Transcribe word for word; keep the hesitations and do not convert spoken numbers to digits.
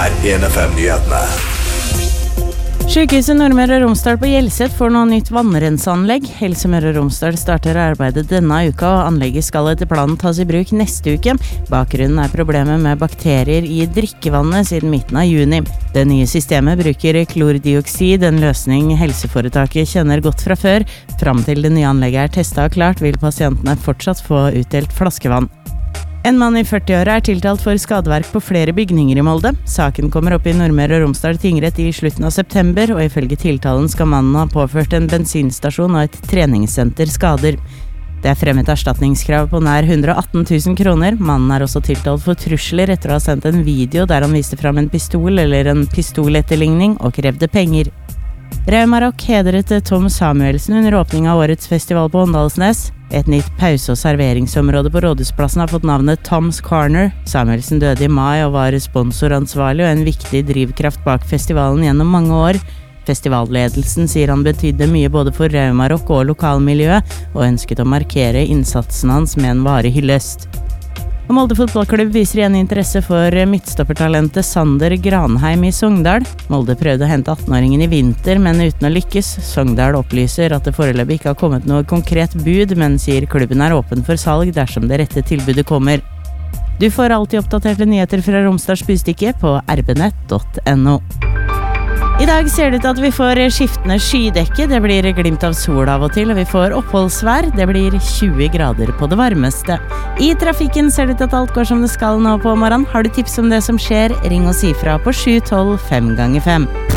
er en F M-nyhetene. Sykehuset Nordmøre og Romsdal på Hjelset får nå nytt vannrenseanlegg. Helse Møre og Romsdal starter arbeidet denne uka, og anlegget skal etter planen tas i bruk neste uke. Bakgrunnen er problemet med bakterier i drikkevannet siden midten av juni. Det nye systemet bruker klordioksid, en løsning helseforetaket kjenner godt fra før. Fram til det nye anlegget er testet og klart, vil pasientene fortsatt få utdelt flaskevann. En mann i førti-åra er tiltalt for skadeverk på flere bygninger i Molde. Saken kommer opp i Nordmøre og Romsdal tingrett i slutten av september, og ifølge tiltalen skal mannen ha påført en bensinstasjon og et treningssenter skader. Det er fremmet erstatningskrav på nær hundre og atten tusen kroner. Mannen er også tiltalt for trusler etter å ha sendt en video der han viste fram en pistol eller en pistoletterligning og krevde penger. Raumarock hedret Tom Samuelsen under åpning av årets festival på Åndalsnes. Et nytt pause- og serveringsområde på Rådhusplassen har fått navnet Tom's Corner. Samuelsen døde i mai og var sponsoransvarlig og en viktig drivkraft bak festivalen gjennom mange år. Festivalledelsen sier han betydde mye både for Raumarock og lokalmiljøet, og ønsket å markere innsatsen hans med en varig hyllest. Og Molde fotballklubb viser igjen interesse for midtstoppertalentet Sander Granheim i Sogndal. Molde prøvde å hente atten-åringen i vinter, men uten å lykkes. Sogndal opplyser at det foreløpig ikke har kommet noe konkret bud, men sier klubben er åpen for salg dersom det rette tilbudet kommer. Du får alltid oppdaterte nyheter fra Romsdals Budstikke på r b nett punktum n o. I dag ser det ut til at vi får skiftende skydekke, det blir glimt av sol av og til, og vi får oppholdsvær, det blir tjue grader på det varmeste. I trafikken ser det ut til at alt går som det skal nå på morgenen. Har du tips om det som skjer, ring og si fra på sju tolv fem ganger fem.